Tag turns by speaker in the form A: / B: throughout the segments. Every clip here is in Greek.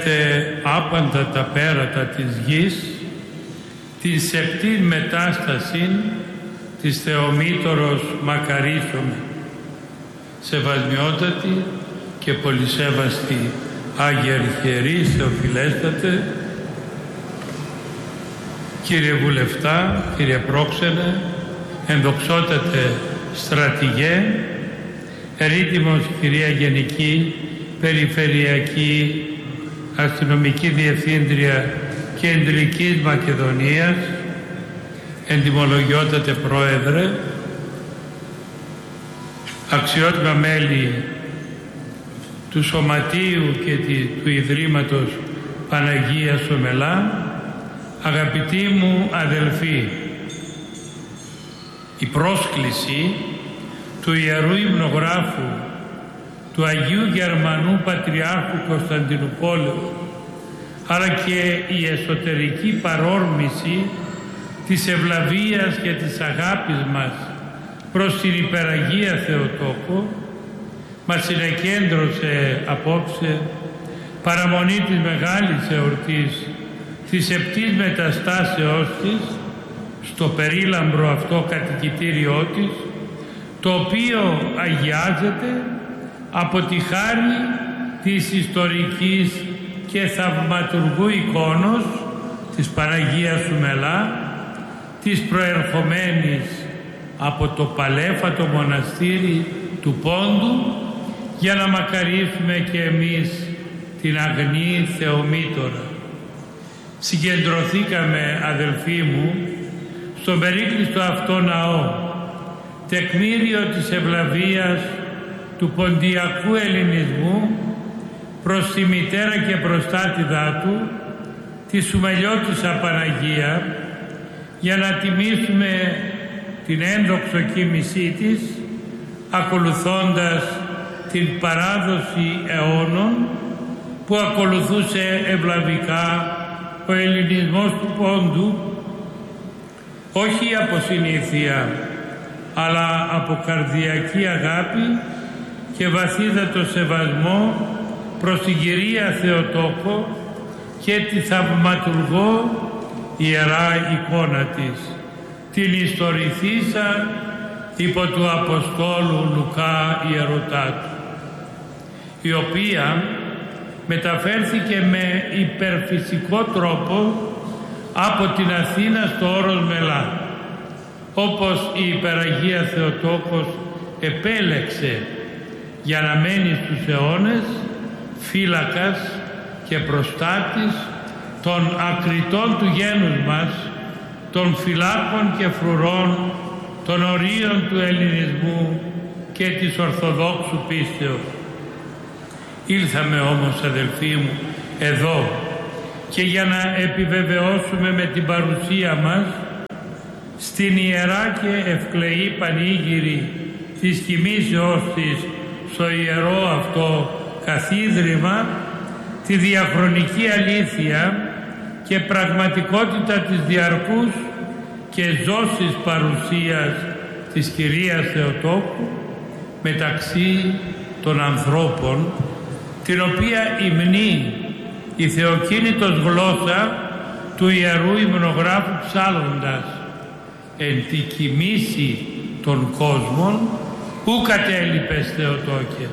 A: σε άπαντα τα πέρατα της γης, την σεπτήν μετάσταση της Θεομήτωρος μακαρίσωμε. Σεβασμιότατη και πολυσέβαστη Άγιε Αρχιερεί Θεοφιλέστατε, κύριε Βουλευτά, κύριε Πρόξενε, ενδοξότατε στρατηγέ, ερήτημος κυρία Γενική Περιφερειακή Αστυνομική Διευθύντρια Κεντρικής Μακεδονίας, εντιμολογιότατε Πρόεδρε, αξιότιμα μέλη του Σωματείου και του Ιδρύματος Παναγίας Ομελά, αγαπητοί μου αδελφοί, η πρόσκληση του Ιερού Υμνογράφου του Αγίου Γερμανού Πατριάρχου Κωνσταντινουπόλεως, αλλά και η εσωτερική παρόρμηση της ευλαβίας και της αγάπης μας προς την Υπεραγία Θεοτόκο μας συνεκέντρωσε απόψε παραμονή της μεγάλης εορτής της επτής μεταστάσεώς της στο περίλαμπρο αυτό κατοικητήριό της, το οποίο αγιάζεται από τη χάρη της ιστορικής και θαυματουργού εικόνος της Παναγίας Σουμελά, της προερχομένης από το παλέφατο μοναστήρι του Πόντου, για να μακαρίσουμε και εμείς την αγνή Θεομήτωρα. Συγκεντρωθήκαμε, αδελφοί μου, στον περίκλειστο αυτό ναό, τεκμήριο της ευλαβίας του ποντιακού ελληνισμού προς τη μητέρα και προστάτηδά του, τη Σουμελιώτισσα Παναγία, για να τιμήσουμε την ένδοξο κοίμησή της, ακολουθώντας την παράδοση αιώνων που ακολουθούσε ευλαβικά ο ελληνισμός του Πόντου, όχι από συνήθεια, αλλά από καρδιακή αγάπη και βαθύτατο σεβασμό προς την Κυρία Θεοτόκο και τη θαυματουργό ιερά εικόνα της, την ιστορηθήσα υπό του Αποστόλου Λουκά Ιερωτάτου, η οποία μεταφέρθηκε με υπερφυσικό τρόπο από την Αθήνα στο όρος Μελά, όπως η Υπεραγία Θεοτόκος επέλεξε για να μένει στους αιώνες φύλακας και προστάτης των ακριτών του γένους μας, των φυλάκων και φρουρών των ορίων του ελληνισμού και της Ορθοδόξου πίστεως. Ήλθαμε όμως, αδελφοί μου, εδώ και για να επιβεβαιώσουμε με την παρουσία μας στην ιερά και ευκλεή πανήγυρη της κοιμήσεώς της στο ιερό αυτό καθίδρυμα τη διαχρονική αλήθεια και πραγματικότητα της διαρκούς και ζώσης παρουσίας της Κυρίας Θεοτόκου μεταξύ των ανθρώπων, την οποία υμνεί η θεοκίνητος γλώσσα του Ιερού Υμνογράφου ψάλλοντας «Εν τη κοιμήσει των κόσμων ου κατέλειπες Θεοτόκε».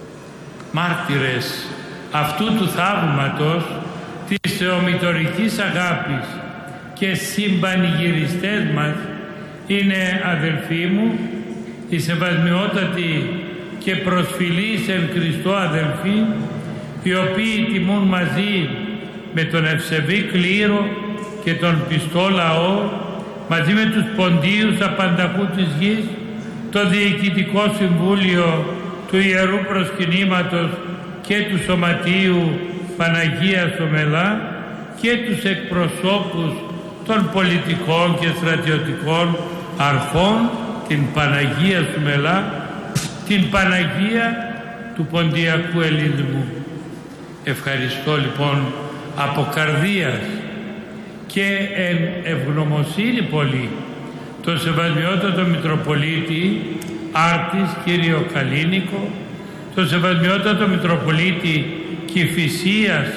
A: Μάρτυρες αυτού του θαύματος της θεομητορικής αγάπης και συμπανηγυριστές μας είναι, αδελφοί μου, οι σεβασμιότατοι και προσφυλείς εν Χριστώ αδελφοί, οι οποίοι τιμούν μαζί με τον ευσεβή κλήρο και τον πιστό λαό, μαζί με τους ποντίους απανταχού της γης, το Διοικητικό Συμβούλιο του Ιερού Προσκυνήματος και του Σωματείου Παναγίας Ομελά και τους εκπροσώπους των πολιτικών και στρατιωτικών αρχών, την Παναγία Σουμελά, την Παναγία του ποντιακού ελληνισμού. Ευχαριστώ λοιπόν από καρδίας και εν ευγνωμοσύνη πολύ τον Σεβασμιότατο Μητροπολίτη Άρτης κύριο Καλίνικο, τον Σεβασμιότατο Μητροπολίτη Κηφισίας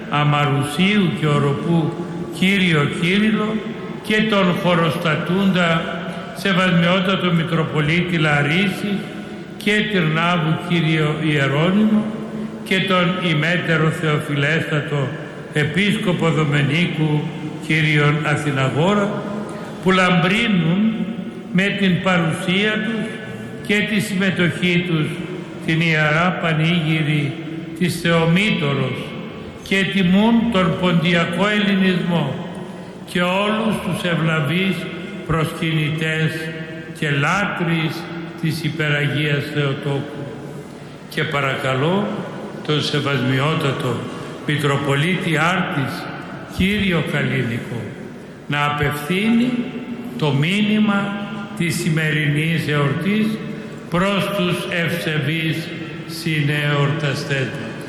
A: Αμαρουσίου και Οροπού Κύριο Κύριλλο και τον χωροστατούντα Σεβασμιότατο Μητροπολίτη Λαρίσης και Τυρνάβου Κύριο Ιερώνυμο και τον ημέτερο Θεοφιλέστατο Επίσκοπο Δομενίκου Κύριον Αθηναγόρα, που λαμπρύνουν με την παρουσία τους και τη συμμετοχή τους την Ιερά Πανήγυρη της Θεομήτωρος και τιμούν τον ποντιακό ελληνισμό και όλους τους ευλαβείς προσκυνητές και λάτρεις της Υπεραγίας Θεοτόκου. Και παρακαλώ τον Σεβασμιότατο Μητροπολίτη Άρτης Κύριο Καλλίνικο να απευθύνει το μήνυμα της σημερινής εορτής προς τους ευσεβείς συνεορταστές.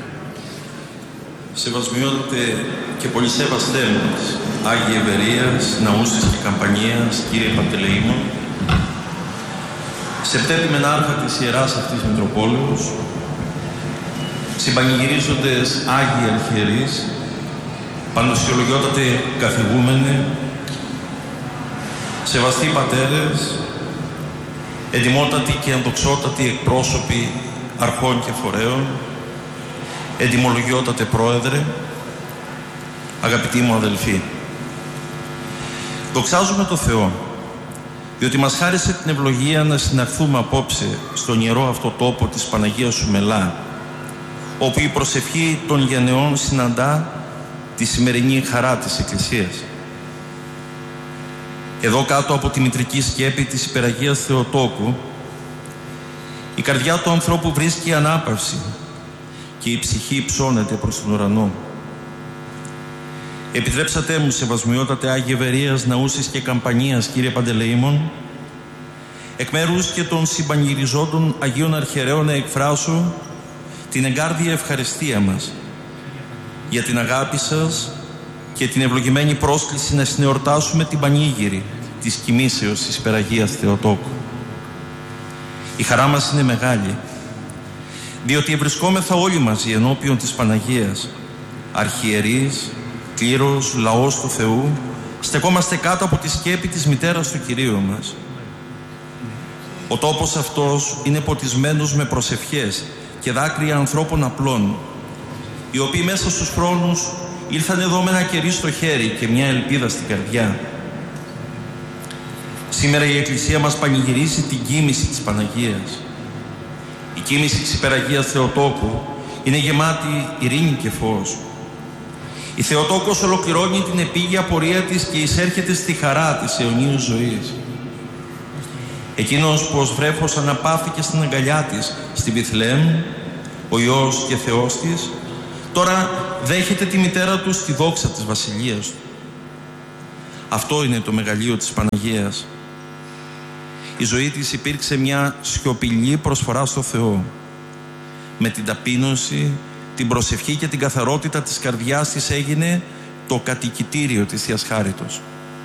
B: Σεβασμιότατε και πολυσέβαστέ μας, Άγιε Ευερίας, Ναούσης και Καμπανίας, Κύριε Παντελεήμων, Σεπτέτημε Άρχα της Ιεράς αυτής Μητροπόλεως, συμπανηγυρίζοντες Άγιοι Αρχιερείς, Παντοσιολογιότατε Καθηγούμενοι, Σεβαστοί Πατέρες, εντιμότατοι και ενδοξότατοι εκπρόσωποι αρχών και φορέων, εντιμολογιότατε Πρόεδρε, αγαπητοί μου αδελφοί. Δοξάζουμε το Θεό, διότι μας χάρισε την ευλογία να συναρθούμε απόψε στον ιερό αυτό τόπο της Παναγίας Σου Μελά, όπου η προσευχή των γενεών συναντά τη σημερινή χαρά της Εκκλησίας. Εδώ κάτω από τη μητρική σκέπη της Υπεραγίας Θεοτόκου, η καρδιά του ανθρώπου βρίσκει ανάπαυση και η ψυχή ψώνεται προς τον ουρανό. Επιτρέψατε μου, Σεβασμιότατε Άγιε Ευερίας, Ναούσης και Καμπανίας, Κύριε Παντελεήμων, εκ μέρους και των συμπανηγυριζόντων Αγίων Αρχιερέων να εκφράσω την εγκάρδια ευχαριστία μας για την αγάπη σας και την ευλογημένη πρόσκληση να συνεορτάσουμε την πανήγυρη της κοιμήσεως της Υπεραγίας Θεοτόκου. Η χαρά μας είναι μεγάλη, διότι ευρισκόμεθα όλοι μαζί ενώπιον της Παναγίας, αρχιερείς, κλήρος, λαός του Θεού, στεκόμαστε κάτω από τη σκέπη της μητέρας του Κυρίου μας. Ο τόπος αυτός είναι ποτισμένος με προσευχές και δάκρυα ανθρώπων απλών, οι οποίοι μέσα στους χρόνους ήρθαν εδώ με ένα κερί στο χέρι και μια ελπίδα στην καρδιά. Σήμερα η Εκκλησία μας πανηγυρίζει την κοίμηση της Παναγίας. Η κοίμηση της Υπεραγίας Θεοτόκου είναι γεμάτη ειρήνη και φως. Η Θεοτόκος ολοκληρώνει την επίγεια πορεία της και εισέρχεται στη χαρά της αιωνίου ζωής. Εκείνος που ως βρέφος αναπαύθηκε στην αγκαλιά της στην Βιθλεέμ, ο Υιός και Θεός της, τώρα δέχεται τη μητέρα του στη δόξα της βασιλείας του. Αυτό είναι το μεγαλείο της Παναγίας. Η ζωή της υπήρξε μια σιωπηλή προσφορά στο Θεό. Με την ταπείνωση, την προσευχή και την καθαρότητα της καρδιάς της έγινε το κατοικητήριο της Θείας Χάριτος.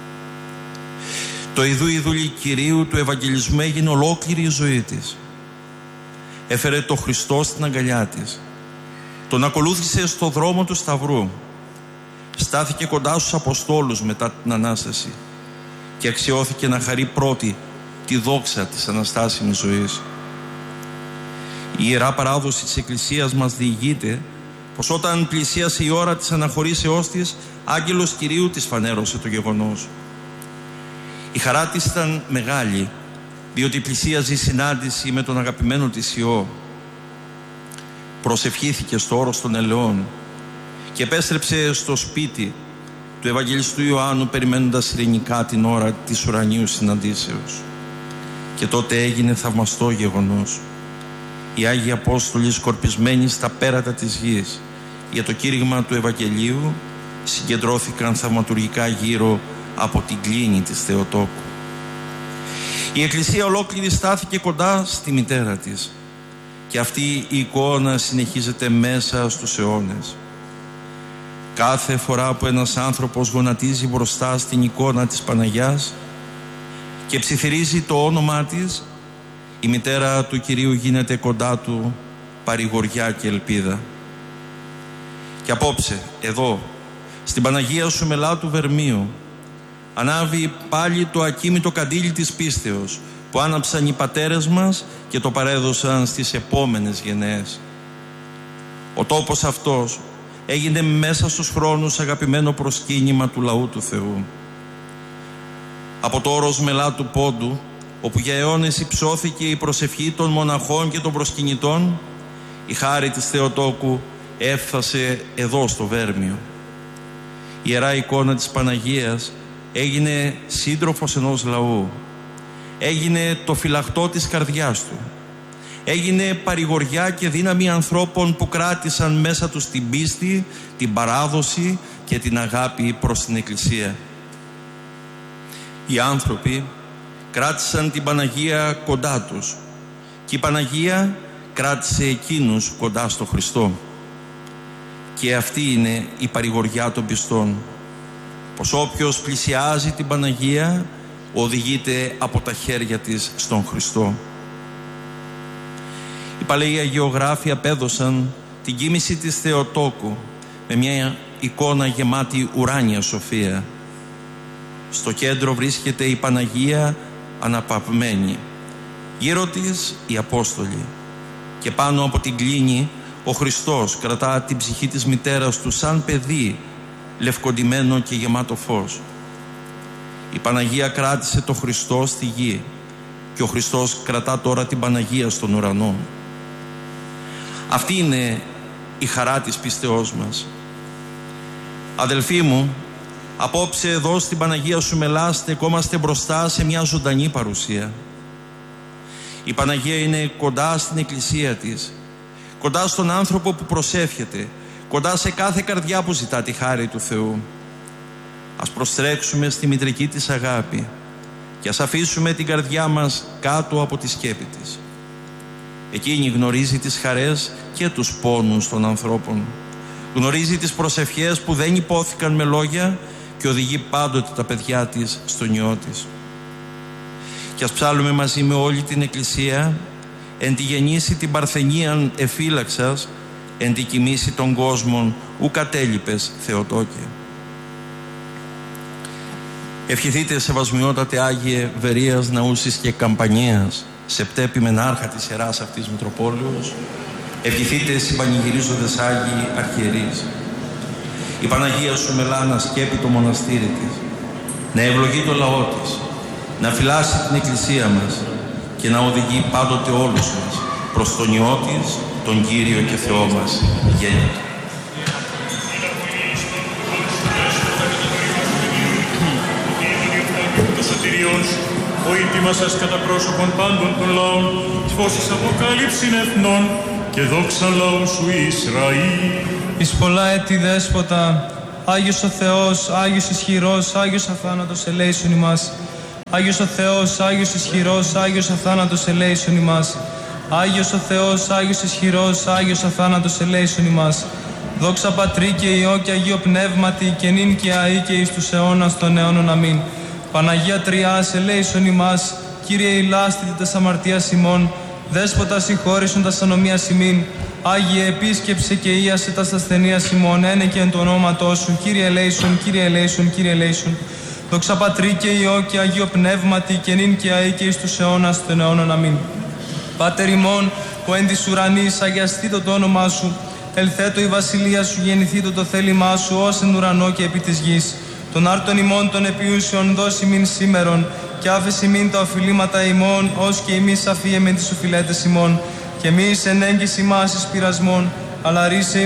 B: Το ειδούλη Κυρίου του Ευαγγελισμού έγινε ολόκληρη η ζωή της. Έφερε το Χριστό στην αγκαλιά της. Τον ακολούθησε στο δρόμο του Σταυρού. Στάθηκε κοντά στους Αποστόλους μετά την Ανάσταση και αξιώθηκε να χαρεί πρώτη τη δόξα της αναστάσιμης ζωής. Η Ιερά Παράδοση της Εκκλησίας μας διηγείται πως όταν πλησίασε η ώρα της αναχωρήσεώς της, άγγελος Κυρίου της φανέρωσε το γεγονός. Η χαρά της ήταν μεγάλη, διότι πλησίαζε η συνάντηση με τον αγαπημένο της Υιό. Προσευχήθηκε στο όρος των ελαιών και επέστρεψε στο σπίτι του Ευαγγελιστού Ιωάννου, περιμένοντας ειρηνικά την ώρα της ουρανίου συναντήσεως. Και τότε έγινε θαυμαστό γεγονός. Οι Άγιοι Απόστολοι, σκορπισμένοι στα πέρατα της γης για το κήρυγμα του Ευαγγελίου, συγκεντρώθηκαν θαυματουργικά γύρω από την κλίνη της Θεοτόκου. Η Εκκλησία ολόκληρη στάθηκε κοντά στη μητέρα της και αυτή η εικόνα συνεχίζεται μέσα στους αιώνες. Κάθε φορά που ένας άνθρωπος γονατίζει μπροστά στην εικόνα της Παναγιάς και ψιθυρίζει το όνομά της, η μητέρα του Κυρίου γίνεται κοντά του παρηγοριά και ελπίδα. Και απόψε, εδώ, στην Παναγία Σουμελά του Βερμίου, ανάβει πάλι το ακίμητο καντήλι της πίστεως που άναψαν οι πατέρες μας και το παρέδωσαν στις επόμενες γενναίες. Ο τόπος αυτός έγινε μέσα στους χρόνους αγαπημένο προσκύνημα του λαού του Θεού. Από το όρος Μελά του Πόντου, όπου για αιώνες υψώθηκε η προσευχή των μοναχών και των προσκυνητών, η χάρη της Θεοτόκου έφτασε εδώ στο Βέρμιο. Η Ιερά εικόνα της Παναγίας έγινε σύντροφος ενός λαού, έγινε το φυλαχτό της καρδιάς του, έγινε παρηγοριά και δύναμη ανθρώπων που κράτησαν μέσα τους την πίστη, την παράδοση και την αγάπη προς την Εκκλησία. Οι άνθρωποι κράτησαν την Παναγία κοντά τους και η Παναγία κράτησε εκείνους κοντά στο Χριστό. Και αυτή είναι η παρηγοριά των πιστών, πως όποιος πλησιάζει την Παναγία οδηγείται από τα χέρια της στον Χριστό. Οι παλαιοί αγιογράφοι απέδωσαν την κοίμηση της Θεοτόκου με μια εικόνα γεμάτη ουράνια σοφία. Στο κέντρο βρίσκεται η Παναγία αναπαυμένη, γύρω της οι Απόστολοι και πάνω από την κλίνη ο Χριστός κρατά την ψυχή της μητέρας του σαν παιδί, λευκοντυμένο και γεμάτο φως. Η Παναγία κράτησε το Χριστό στη γη και ο Χριστός κρατά τώρα την Παναγία στον ουρανό. Αυτή είναι η χαρά της πίστεώς μας. Αδελφοί μου, απόψε εδώ στην Παναγία Σουμελά στεκόμαστε μπροστά σε μια ζωντανή παρουσία. Η Παναγία είναι κοντά στην Εκκλησία της, κοντά στον άνθρωπο που προσεύχεται, κοντά σε κάθε καρδιά που ζητά τη χάρη του Θεού. Ας προστρέξουμε στη μητρική της αγάπη και ας αφήσουμε την καρδιά μας κάτω από τη σκέπη της. Εκείνη γνωρίζει τις χαρές και τους πόνους των ανθρώπων. Γνωρίζει τις προσευχές που δεν υπόθηκαν με λόγια και οδηγεί πάντοτε τα παιδιά της στον Υιό της. Και ας ψάλουμε μαζί με όλη την Εκκλησία εν τη γεννήσει την παρθενίαν εφύλαξας, εν τη κοιμήσει των κόσμων ου κατέλειπες Θεοτόκε. Ευχηθείτε σεβασμιότατε Άγιε Βερίας Ναούσης και Καμπανίας, σεπτέπη μενάρχα της Ιεράς αυτής Μητροπόλεως. Ευχηθείτε συμπανηγυρίζοντες Άγιοι Αρχιερείς. Η Παναγία Σουμελά να σκέπει το μοναστήρι της, να ευλογεί το λαό της, να φυλάσει την Εκκλησία μας και να οδηγεί πάντοτε όλους μας προς τον Υιό της, τον Κύριο και Θεό μας γέννητο.
C: Το σωτηριόν σου, ο ήττιμασας κατά πρόσωπον πάντων των λαών, φώσεις αποκάλυψην εθνών και δόξα λαού σου Ισραήλ.
D: Εις πολλά έτη δέσποτα, Άγιος ο Θεός, Άγιος ισχυρός, Άγιος αθάνατος ελέησον ημάς. Άγιος ο Θεός, Άγιος ισχυρός, Άγιος αθάνατος ελέησον ημάς. Άγιος ο Θεός, Άγιος ισχυρός, Άγιος αθάνατος ελέησον ημάς. Δόξα Πατρί και Υιό και Αγίο Πνεύματι και νυν και αεί και εις τους αιώνας των αιώνων. Αμήν. Παναγία Τριάς ελέησον ημάς. Κύριε ηλάστητη τας αμαρτίας ημών. Δέσποτα συγχώρησον τας ανομίας ημίν. Άγιε επίσκεψε και ίασε τας ασθενείας ημών. Ένε και εν το ονόματός σου. Κύριε ελέησον, Κύριε ελέησον, Κύριε ελέησον. Δόξα Πατρί και Υιό και Αγίο Πνεύματι και νυν και αεί και εις τους αιώνας των αιώνων. Αμήν. Πάτερ ημών, που εν της ουρανής αγιαστήτω το όνομά σου. Ελθέτω η βασιλεία σου, γεννηθήτω το θέλημά σου, ως εν ουρανό και επί της γης. Τον άρτον ημών των επιούσεων δώσει μην σήμερον, και άφεση μην τα οφειλήματα ημών, ως και εμείς αφίεμεν τις οφειλέτες ημών. Και μη εις εν έγκυς ημάς εις πειρασμών, αλλά ρίσε